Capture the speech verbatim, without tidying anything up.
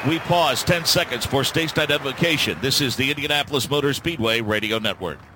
We pause ten seconds for station identification. This is the Indianapolis Motor Speedway Radio Network.